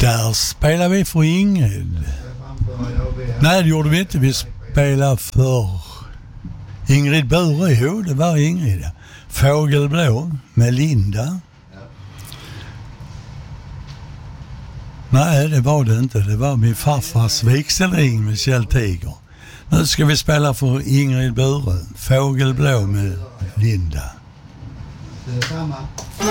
Där spelar vi för Ingrid. Nej, det gjorde vi inte. Vi spelade för Ingrid Bure. Jo, det var Ingrid. Fågelblå med Linda. Nej, det var det inte. Det var min farfars vigselring med Kjell Tiger. Nu ska vi spela för Ingrid Bure. Fågelblå med Linda. Det är samma.